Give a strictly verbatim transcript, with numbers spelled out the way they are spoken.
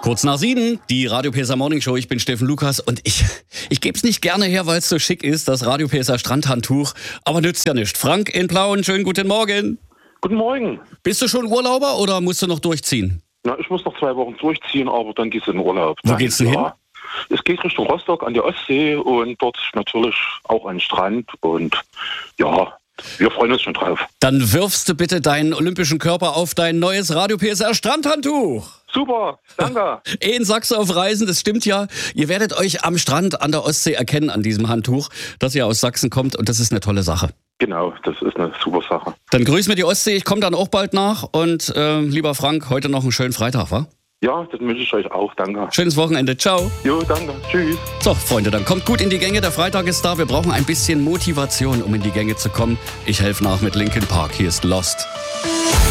Kurz nach sieben, die Radio P S A Morning Show. Ich bin Steffen Lukas und ich, ich gebe es nicht gerne her, weil es so schick ist, das Radio P S A Strandhandtuch. Aber nützt ja nicht. Frank in Plauen, schönen guten Morgen. Guten Morgen. Bist du schon Urlauber oder musst du noch durchziehen? Na, ich muss noch zwei Wochen durchziehen, aber dann geht's in den Urlaub. Wo geht's denn hin? Ja. Es geht Richtung Rostock an die Ostsee und dort natürlich auch an den Strand und ja, wir freuen uns schon drauf. Dann wirfst du bitte deinen olympischen Körper auf dein neues Radio P S A Strandhandtuch. Super, danke. In Sachsen auf Reisen, das stimmt ja. Ihr werdet euch am Strand an der Ostsee erkennen an diesem Handtuch, dass ihr aus Sachsen kommt und das ist eine tolle Sache. Genau, das ist eine super Sache. Dann grüß mir die Ostsee, ich komme dann auch bald nach und äh, lieber Frank, heute noch einen schönen Freitag, wa? Ja, das wünsche ich euch auch, danke. Schönes Wochenende, ciao. Jo, danke, tschüss. So, Freunde, dann kommt gut in die Gänge, der Freitag ist da. Wir brauchen ein bisschen Motivation, um in die Gänge zu kommen. Ich helfe nach mit Linkin Park, hier ist Lost.